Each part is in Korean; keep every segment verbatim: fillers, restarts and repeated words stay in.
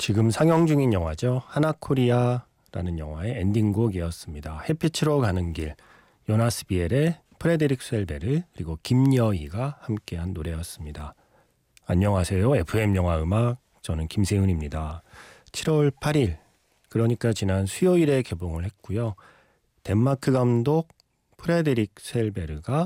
지금 상영 중인 영화죠. 하나코리아라는 영화의 엔딩곡이었습니다. 햇빛으로 가는 길, 요나스 비엘의 프레데릭 셀베르 그리고 김여희가 함께한 노래였습니다. 안녕하세요. 에프엠 영화 음악, 저는 김세훈입니다. 칠월 팔일, 그러니까 지난 수요일에 개봉을 했고요. 덴마크 감독 프레데릭 셀베르가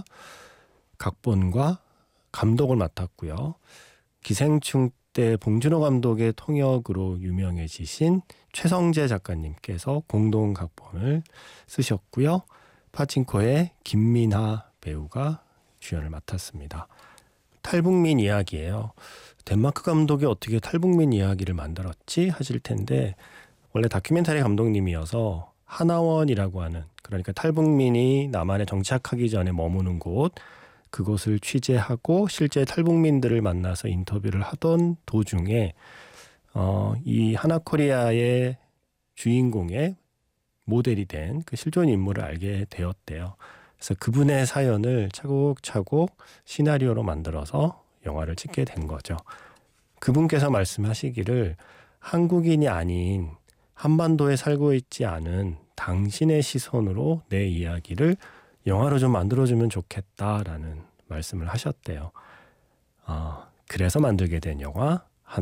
각본과 감독을 맡았고요. 기생충 때 봉준호 감독의 통역으로 유명해지신 최성재 작가님께서 공동 각본을 쓰셨고요. 파친코의 김민하 배우가 주연을 맡았습니다. 탈북민 이야기예요. 덴마크 감독이 어떻게 탈북민 이야기를 만들었지 하실 텐데, 원래 다큐멘터리 감독님이어서 하나원이라고 하는, 그러니까 탈북민이 남한에 정착하기 전에 머무는 곳, 그곳을 취재하고 실제 탈북민들을 만나서 인터뷰를 하던 도중에 어, 이 하나코리아의 주인공의 모델이 된 그 실존 인물을 알게 되었대요. 그래서 그분의 사연을 차곡차곡 시나리오로 만들어서 영화를 찍게 된 거죠. 그분께서 말씀하시기를 한국인이 아닌 한반도에 살고 있지 않은 당신의 시선으로 내 이야기를 영화로 좀 만들어주면 좋겠다라는 말씀을 하셨대요. 어, 그래서 만들게 된 영화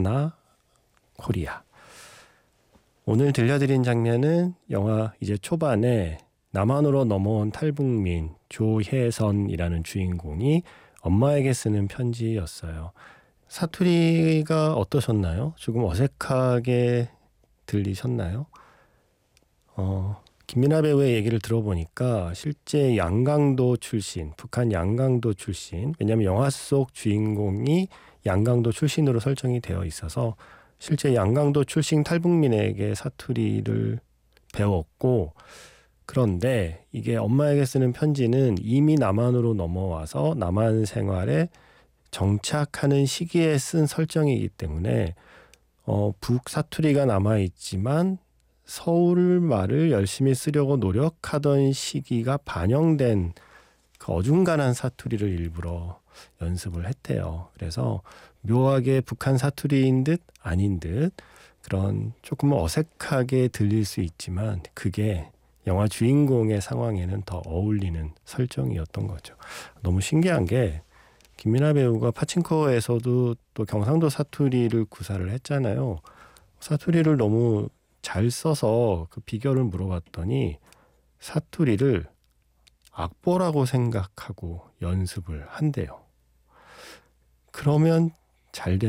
하나코리아. 오늘 들려드린 장면은 영화 이제 초반에 남한으로 넘어온 탈북민 조혜선이라는 주인공이 엄마에게 쓰는 편지였어요. 사투리가 어떠셨나요? 조금 어색하게 들리셨나요? 어... 김민하 배우의 얘기를 들어보니까 실제 양강도 출신, 북한 양강도 출신, 왜냐하면 영화 속 주인공이 양강도 출신으로 설정이 되어 있어서 실제 양강도 출신 탈북민에게 사투리를 배웠고, 그런데 이게 엄마에게 쓰는 편지는 이미 남한으로 넘어와서 남한 생활에 정착하는 시기에 쓴 설정이기 때문에 어, 북 사투리가 남아있지만 서울 말을 열심히 쓰려고 노력하던 시기가 반영된 그 어중간한 사투리를 일부러 연습을 했대요. 그래서 묘하게 북한 사투리인 듯 아닌 듯 그런 조금 어색하게 들릴 수 있지만 그게 영화 주인공의 상황에는 더 어울리는 설정이었던 거죠. 너무 신기한 게 김민하 배우가 파친코에서도 또 경상도 사투리를 구사를 했잖아요. 사투리를 너무 잘 써서 그 비결을 물어봤더니 사투리를 악보라고 생각하고 연습을 한대요. 그러면 잘 돼.